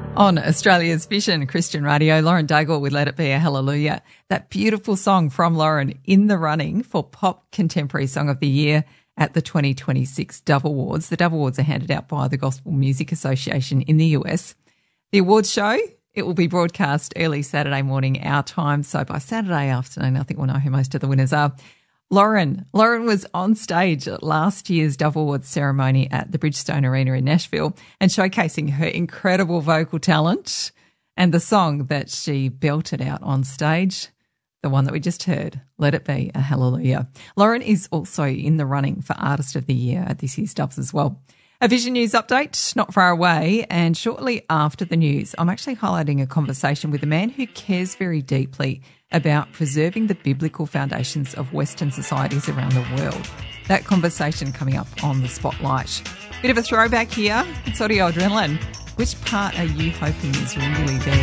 On Australia's Vision Christian Radio, Lauren Daigle with Let It Be a Hallelujah. That beautiful song from Lauren in the running for Pop Contemporary Song of the Year at the 2026 Dove Awards. The Dove Awards are handed out by the Gospel Music Association in the US. The awards show, it will be broadcast early Saturday morning our time, so by Saturday afternoon I think we'll know who most of the winners are. Lauren was on stage at last year's Dove Awards ceremony at the Bridgestone Arena in Nashville and showcasing her incredible vocal talent and the song that she belted out on stage, the one that we just heard, Let It Be a Hallelujah. Lauren is also in the running for Artist of the Year at this year's Doves as well. A Vision News update, not far away, and shortly after the news, I'm actually highlighting a conversation with a man who cares very deeply about preserving the biblical foundations of Western societies around the world. That conversation coming up on The Spotlight. Bit of a throwback here. It's Audio Adrenaline. Which part are you hoping is really there?